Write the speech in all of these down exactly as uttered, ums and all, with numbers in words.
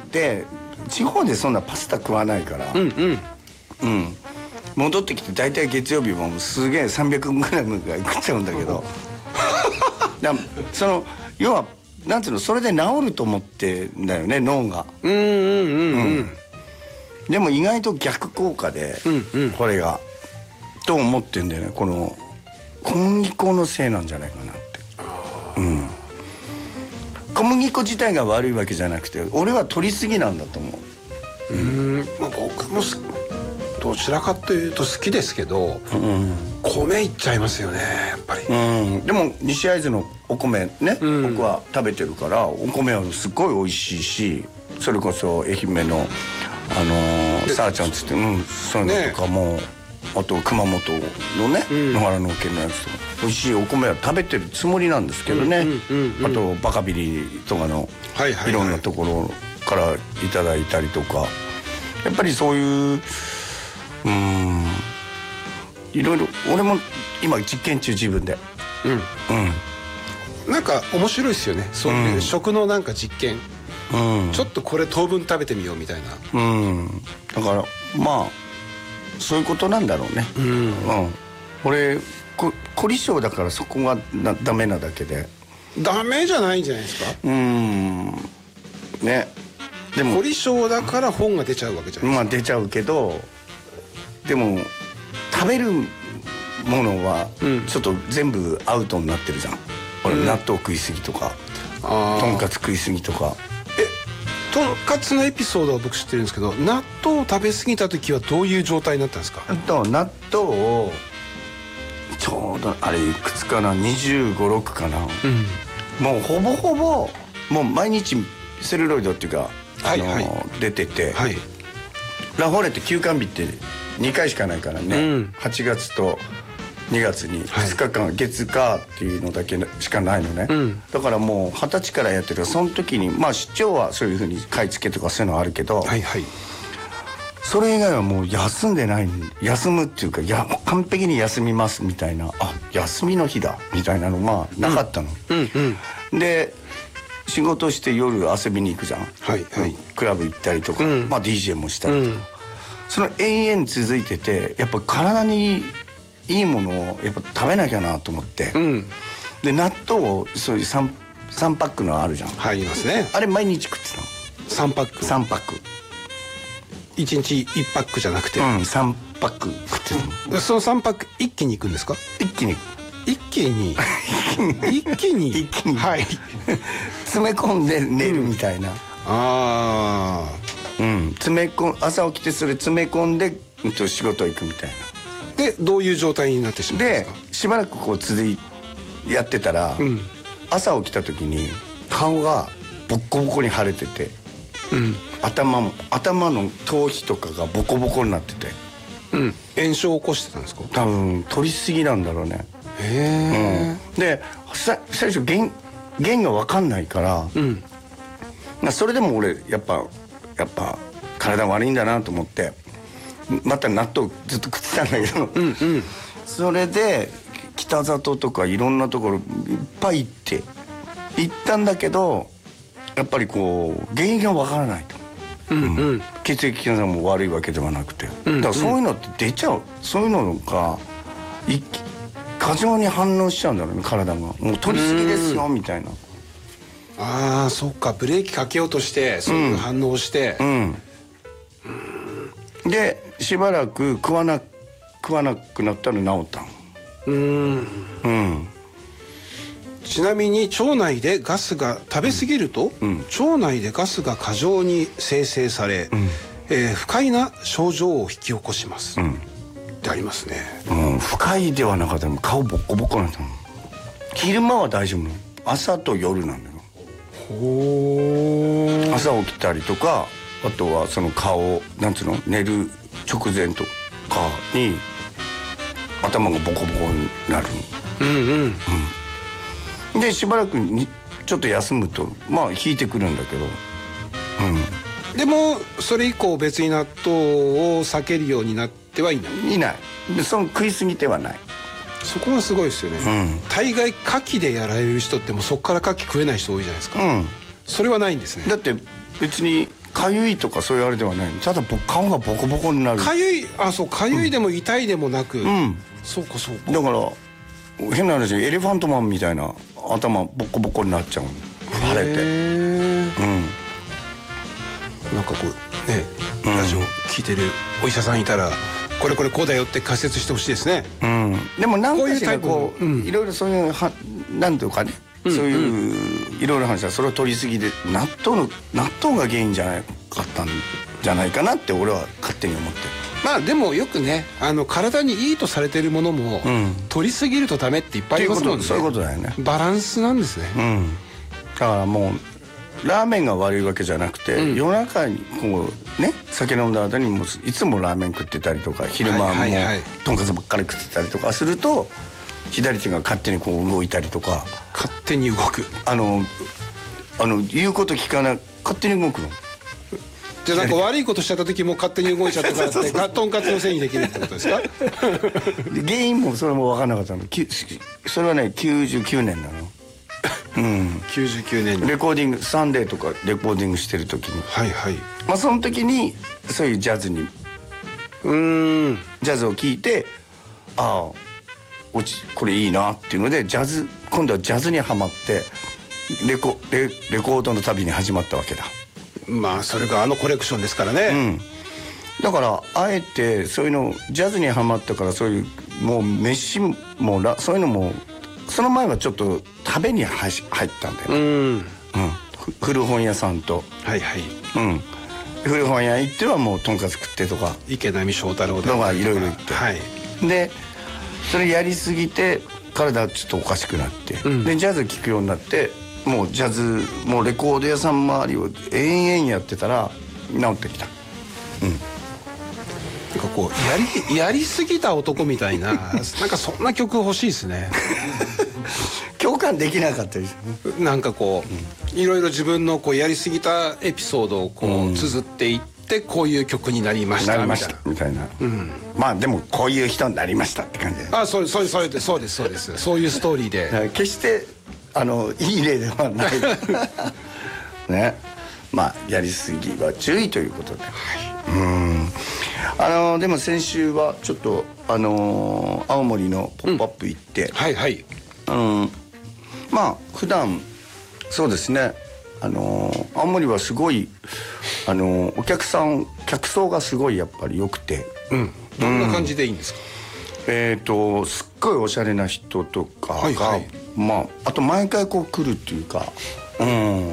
で地方でそんなパスタ食わないから、うんうんうん、戻ってきて大体月曜日もすげえさんびゃくグラムが食っちゃうんだけどだその要はなんていうの、それで治ると思ってんだよね、脳が。うんうんうんうん、でも意外と逆効果で、うんうん、これがと思ってんだよね。この小麦粉のせいなんじゃないかなって。うん、小麦粉自体が悪いわけじゃなくて、俺は取りすぎなんだと思う。うん、 まあ、僕もどちらかというと好きですけど、うん、米いっちゃいますよねやっぱり。うん、 でも西会津のお米ね、うん、僕は食べてるからお米はすごい美味しいし、それこそ愛媛のあのー、さあちゃんつって、うん、そういうのとかも、ね、あと熊本のね、うん、野原の県のやつとか美味しいお米は食べてるつもりなんですけどね、うんうんうんうん、あとバカビリとかの、はいはいはい、いろんなところからいただいたりとか、やっぱりそういううーんいろいろ俺も今実験中自分で、うんうん、なんか面白いですよね、そういう、うん、食のなんか実験、うん、ちょっとこれ当分食べてみようみたいな、うん、 だからまあそういうことなんだろうね、うんうん、俺こ凝り性だからそこがなダメなだけで。 ダメじゃないんじゃないですか。うんね、でも凝り性だから本が出ちゃうわけじゃないですか。 まあ出ちゃうけど、でも食べるものはちょっと全部アウトになってるじゃん、俺、うん、納豆食いすぎとかとんかつ食いすぎとか。 えとんかつのエピソードは僕知ってるんですけど、納豆を食べ過ぎた時はどういう状態になったんですか。 納豆をちょうどあれいくつかな、にじゅうご、ろくかな、うん、もうほぼほぼもう毎日セルロイドっていうか、はいはい、あの出てて、はい、ラフォーレって休館日ってにかいしかないからね、うん、はちがつとにがつにふつかかん、はい、月火っていうのだけしかないのね、うん、だからもうはたちからやってる、その時にまあ出張はそういうふうに買い付けとかそういうのあるけど、はいはい、それ以外はもう休んでない、休むっていうか、いや完璧に休みますみたいな、あ休みの日だみたいなのがなかったの、うんうんうん、で仕事して夜遊びに行くじゃん、はいはい、クラブ行ったりとか、うん、まあ ディージェー もしたりとか、うん、その延々続いてて、やっぱ体にいいものをやっぱ食べなきゃなと思って、うん、で納豆をそういう 3, さんパックのあるじゃん、 入りますね、 あれ毎日食ってたの。 さんパックさんパックいちにちいちパックじゃなくて、 うん、さんパック食ってたの。 そのさんパック一気にいくんですか。 一気に一気に一気に一気にはい詰め込んで寝るみたいな、うん、ああうん詰め込ん朝起きてそれ詰め込んで仕事行くみたいな。 でどういう状態になってしまうんですか。 でしばらくこう続いやってたら、うん、朝起きた時に顔がボッコボコに腫れてて、うん、頭も頭の頭皮とかがボコボコになってて、 うん、炎症を起こしてたんですか。 多分取りすぎなんだろうね。へえ、うん、で最初原原が分かんないから、うん、それでも俺やっぱやっぱ体悪いんだなと思ってまた納豆ずっと食ってたんだけど、うん、うん、それで北里とかいろんなところいっぱい行って行ったんだけど、やっぱりこう原因が分からないと、うんうんうん、血液検査も悪いわけではなくて、うんうん、だからそういうのって出ちゃう、そういうのが一気過剰に反応しちゃうんだろうね、体がもう取りすぎですよみたいな。 ああそっか、ブレーキかけようとしてそういう反応をして、うんうん、でしばらく食わな食わなくなったら治ったの。うん、 うん、ちなみに腸内でガスが食べ過ぎると、うん、腸内でガスが過剰に生成され、うん、えー、不快な症状を引き起こします、うん、ってありますね、 うん、不快ではなかったの、顔ボッコボコなんだ。昼間は大丈夫なの、朝と夜なんだよ。ほー、朝起きたりとか、あとはその顔なんつうの、寝る直前とかに頭がボコボコになる。うんうん、うん、でしばらくにちょっと休むとまあ引いてくるんだけど、 うん、でもそれ以降別に納豆を避けるようになってはいない。 いないで、その食いすぎてはない。 そこがすごいですよね、うん、大概牡蠣でやられる人ってもうそこから牡蠣食えない人多いじゃないですか、うん、それはないんですね。 だって別に牡かゆいとかそういうあれではない。ただ顔がボコボコになる。 かゆい、あ、そう、かゆいでも痛いでもなく、うん、そうかそうか。 だから変な話、エレファントマンみたいな頭ボコボコになっちゃう、腫れて。うん、 なんかこうね、ラジオ聞いてるお医者さんいたら、これこれこうだよって解説してほしいですね。 うん、でも何かしらこう、いろいろそういうはなんていうかね、そういういろいろ話はそれを取りすぎで納豆の納豆が原因じゃないかったんじゃないかなって俺は勝手に思ってる。 まあでもよくね、あの体にいいとされてるものも、うん、取りすぎるとダメっていっぱいありますもんね。 そういうことだよね。 バランスなんですね。 うん、だからもうラーメンが悪いわけじゃなくて、うん、夜中にこうね酒飲んだ後にもいつもラーメン食ってたりとか、昼間もとんかつばっかり食ってたりとかすると、左手が勝手にこう動いたりとか。 勝手に動く。 あのあの言うこと聞かない、勝手に動くの。 じゃあなんか悪いことしちゃった時も勝手に動いちゃったからってとんかつのせいにできるってことですか？ 原因もそれも分からなかったの。それはねきゅうじゅうきゅうねんなの。うん、 きゅうじゅうきゅうねんにレコーディング、サンデーとかレコーディングしてる時に、 はいはい、 まあその時にそういうジャズにうーんジャズを聴いて、ああおちこれいいなっていうので、ジャズ今度はジャズにはまってレコ レ, レコードの旅に始まったわけだ。 まあそれがあのコレクションですからね、 うん、だからあえてそういうのジャズにはまったから、そういうもう飯もラそういうのもその前はちょっと食べに入ったんだよね。うん、うん、古本屋さんと、 はいはい、 うん、古本屋行ってはもうとんかつ食ってとか、 池波正太郎とかいろいろ言って、はい、でそれやりすぎて体ちょっとおかしくなって、うん、でジャズ聴くようになって、もうジャズもうレコード屋さん周りを延々やってたら治ってきた。うん、 なんかこうやりやりすぎた男みたいななんかそんな曲欲しいですね。 共感できなかったですね。なんかこう、うん、いろいろ自分のこうやりすぎたエピソードをこう、うん、綴っていって、こういう曲になりましたなりましたみたいな、うん、まあでもこういう人になりましたって感じで、 あ、そうそうそうですそうですそうですそういうストーリーで、 決してあのいい例ではないね。まあやりすぎは注意ということで、はい、うんあのでも先週はちょっとあの青森のポップアップ行って、うん、 はいはい、 うん、まあ普段そうですね、あの青森はすごいあのお客さん客層がすごいやっぱり良くて、 うん、どんな感じでいいんですか？ うん、えっとすっごいおしゃれな人とかが、はいはい、まああと毎回こう来るっていうか、うん、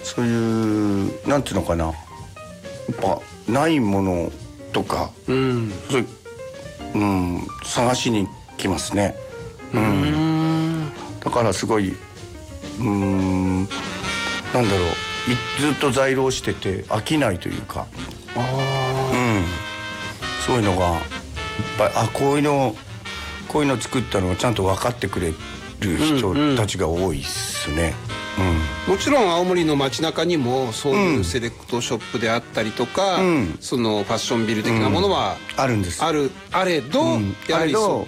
そういうなんていうのかな、やっぱないものとか、うん、そういう、うん、探しに来ますね。うん、うんだからすごい、うん、なんだろう、ずっと在労してて飽きないというか、あ、うん、そういうのがいっぱい、あ、こういうのこういうの作ったのをちゃんと分かってくれる人たちが多いっすね。 うん、もちろん青森の街中にもそういうセレクトショップであったりとか、うん、そのファッションビル的なものは、 うん、あるんです。 あるあれど、うん、やはりそう、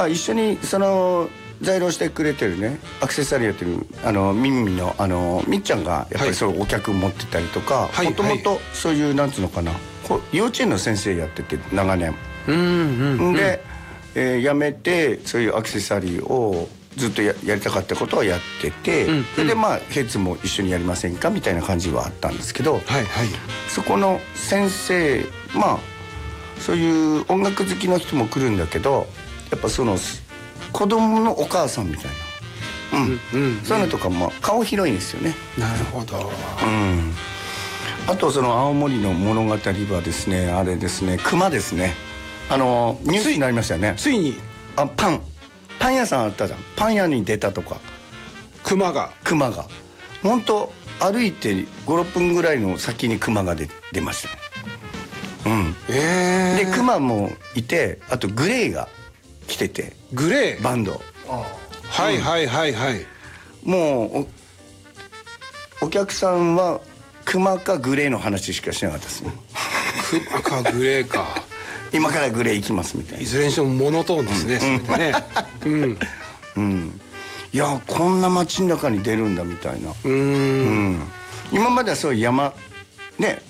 あ、一緒にその在労してくれてるね、アクセサリーやってるあのミンミのあのみっちゃんがやっぱりそうお客持ってたりとか、もともとそういうなんつうのかな、幼稚園の先生やってて長年、うんうんうん、で、えー、辞めてそういうアクセサリーをずっと や, やりたかったことはやってて、うんうん、それでまあヘッズも一緒にやりませんかみたいな感じはあったんですけど、はいはい、そこの先生、まあそういう音楽好きの人も来るんだけど、やっぱその子供のお母さんみたいな、うんうんうん、そういうのとかも顔広いんですよね。 なるほど、うん、 あとその青森の物語はですね、あれですね、熊ですね、あのニュースになりましたよね。 ついにあパンパン屋さんあったじゃん、パン屋に出たとか、 熊が熊が本当歩いてごろっぷんぐらいの先に熊が 出, 出ましたね。うん、えー、で熊もいて、あとグレーが来てて、 グレーバンド、 ああ、はいはいはいはい、 もう お, お客さんは熊かグレーの話しかしなかったですね。 熊かグレーか今からグレー行きますみたいな。 いずれにしてもモノトーンですね、うん、それでね、うんうん、いやこんな街の中に出るんだみたいな。うん、うん、今まではそういう山ね、